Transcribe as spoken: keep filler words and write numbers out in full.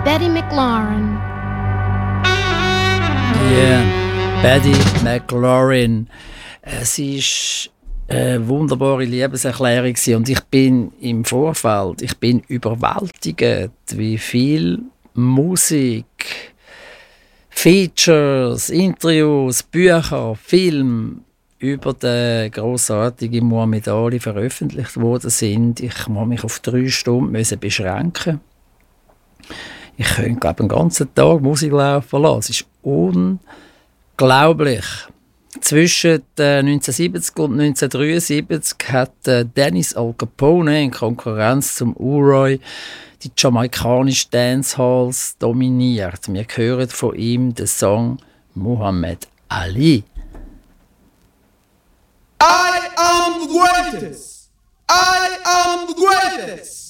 Betty McLaurin. Yeah, Betty McLaurin. Es ist eine wunderbare Liebeserklärung und ich bin im Vorfeld, ich bin überwältigt, wie viel Musik, Features, Interviews, Bücher, Filme über den grossartigen Muhammad Ali veröffentlicht worden sind. Ich muss mich auf drei Stunden beschränken. Ich könnte, glaube ich, den ganzen Tag Musik laufen lassen. Es ist unglaublich. Zwischen äh, neunzehnhundertsiebzig und neunzehnhundertdreiundsiebzig hat äh, Dennis Al Capone in Konkurrenz zum U-Roy die jamaikanischen Dancehalls dominiert. Wir hören von ihm den Song Muhammad Ali. I am the greatest. I am the greatest.